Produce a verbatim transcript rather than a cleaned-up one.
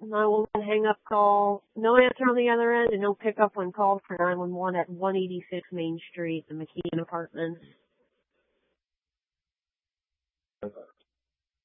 nine one one hang up call, no answer on the other end, and no pickup when called for nine one one at one eighty-six Main Street, the McKeon Apartments.